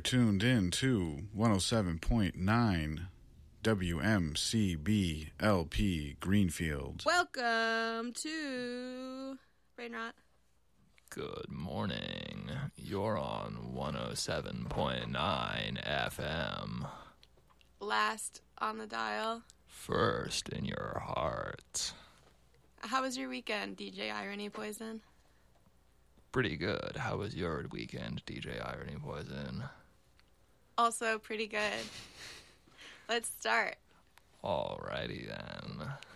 tuned in to 107.9 WMCB LP Greenfield. Welcome to Brainrot. Good morning. You're on 107.9 FM. Last on the dial. First in your heart. How was your weekend, DJ Irony Poison? Pretty good. How was your weekend, DJ Irony Poison? Also pretty good. Let's start. Alrighty then.